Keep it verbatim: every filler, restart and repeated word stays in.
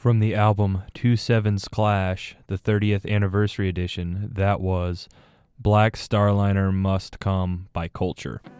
From the album Two Sevens Clash, the thirtieth Anniversary Edition, that was Black Starliner Must Come by Culture.